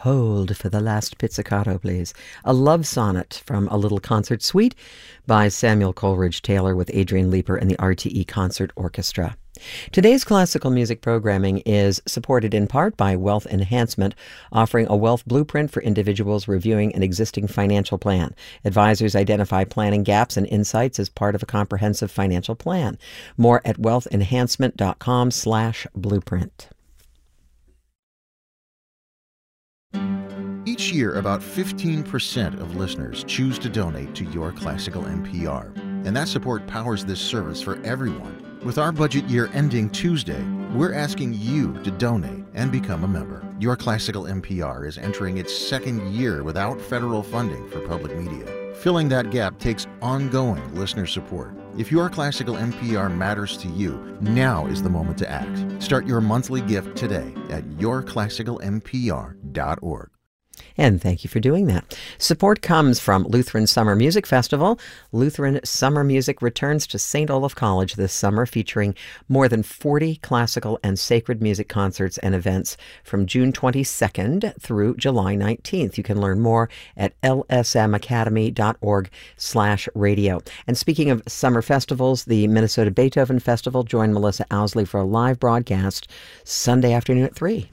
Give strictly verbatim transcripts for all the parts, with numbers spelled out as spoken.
Hold for the last pizzicato, please. A love sonnet from A Little Concert Suite by Samuel Coleridge Taylor with Adrian Leeper and the R T E Concert Orchestra. Today's classical music programming is supported in part by Wealth Enhancement, offering a wealth blueprint for individuals reviewing an existing financial plan. Advisors identify planning gaps and insights as part of a comprehensive financial plan. More at wealthenhancement.com slash blueprint. Each year, about fifteen percent of listeners choose to donate to Your Classical N P R, and that support powers this service for everyone. With our budget year ending Tuesday, we're asking you to donate and become a member. Your Classical N P R is entering its second year without federal funding for public media. Filling that gap takes ongoing listener support. If Your Classical N P R matters to you, now is the moment to act. Start your monthly gift today at your classical n p r dot org. And thank you for doing that. Support comes from Lutheran Summer Music Festival. Lutheran Summer Music returns to Saint Olaf College this summer, featuring more than forty classical and sacred music concerts and events from June twenty-second through July nineteenth. You can learn more at l s m academy dot org slash radio. And speaking of summer festivals, the Minnesota Beethoven Festival. Join Melissa Owsley for a live broadcast Sunday afternoon at three.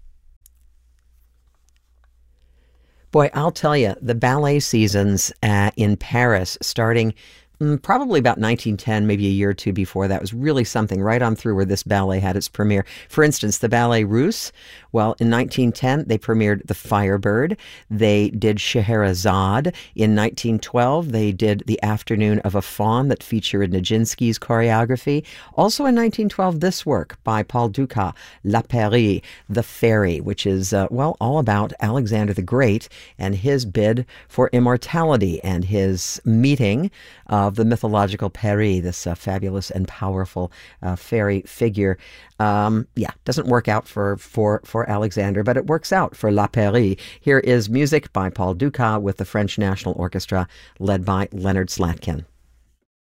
Boy, I'll tell you, the ballet seasons uh, in Paris, starting mm, probably about nineteen ten, maybe a year or two before that, was really something right on through where this ballet had its premiere. For instance, the Ballet Russe, well, in nineteen ten, they premiered The Firebird. They did Scheherazade. In nineteen twelve, they did The Afternoon of a Faun that featured Nijinsky's choreography. Also in nineteen twelve, this work by Paul Dukas, La Pairie, The Fairy, which is, uh, well, all about Alexander the Great and his bid for immortality and his meeting of the mythological Peri, this uh, fabulous and powerful uh, fairy figure. Um, yeah, doesn't work out for, for, for Alexander, but it works out for La Pairie. Here is music by Paul Dukas with the French National Orchestra, led by Leonard Slatkin.